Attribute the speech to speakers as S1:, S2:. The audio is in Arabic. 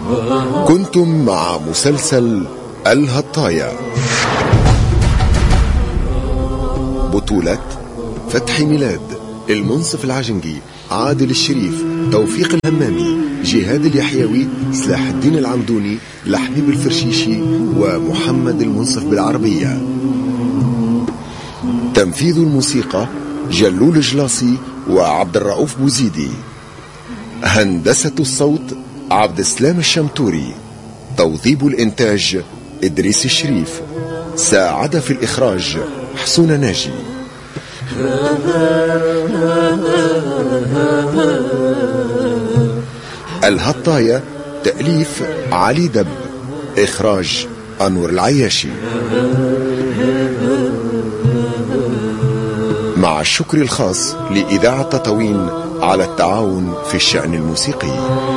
S1: كنتم مع مسلسل الهطاية، بطولة فتحي ميلاد، المنصف العجنقي، عادل الشريف، توفيق الهمامي، جهاد اليحيوي، سلاح الدين العمدوني، لحبيب الفرشيشي، ومحمد المنصف بالعربية. تنفيذ الموسيقى جلول الجلاصي وعبد الرؤوف بوزيدي. هندسة الصوت عبد السلام الشمتوري. توظيب الإنتاج إدريس الشريف. ساعد في الإخراج حسون ناجي. الهطاية تأليف علي دب، إخراج أنور العياشي، مع الشكر الخاص لإذاعة تطاوين على التعاون في الشأن الموسيقي.